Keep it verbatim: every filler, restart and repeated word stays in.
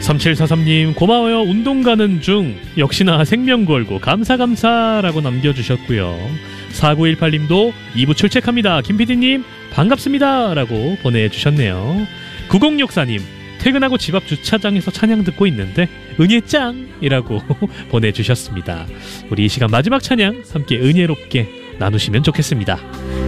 삼칠사삼님 고마워요. 운동 가는 중 역시나 생명 걸고 감사감사라고 남겨주셨고요. 사구일팔님도 이 부 출첵합니다. 김피디님 반갑습니다 라고 보내주셨네요. 구공육사님 퇴근하고 집 앞 주차장에서 찬양 듣고 있는데 은혜짱이라고 보내주셨습니다. 우리 이 시간 마지막 찬양 함께 은혜롭게 나누시면 좋겠습니다.